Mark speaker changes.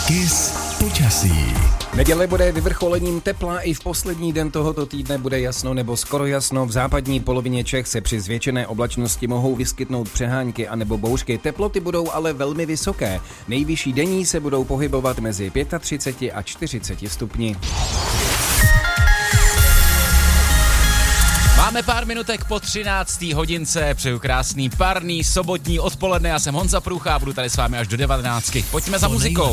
Speaker 1: Kiss počasí.
Speaker 2: Neděle bude vyvrcholením tepla, i v poslední den tohoto týdne bude jasno nebo skoro jasno. V západní polovině Čech se při zvětšené oblačnosti mohou vyskytnout přehánky anebo bouřky. Teploty budou ale velmi vysoké. Nejvyšší denní se budou pohybovat mezi 35 a 40 stupni.
Speaker 3: Máme pár minutek po 13. hodince, přeju krásný parný sobotní odpoledne, já jsem Honza Průcha a budu tady s vámi až do 19. Pojďme za muzikou.